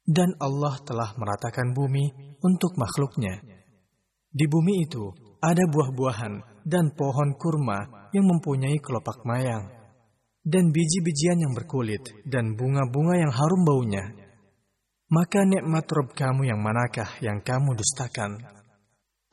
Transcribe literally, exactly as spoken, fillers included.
Dan Allah telah meratakan bumi untuk makhluknya. Di bumi itu ada buah-buahan dan pohon kurma yang mempunyai kelopak mayang, dan biji-bijian yang berkulit, dan bunga-bunga yang harum baunya. Maka nikmat Rabb kamu yang manakah yang kamu dustakan?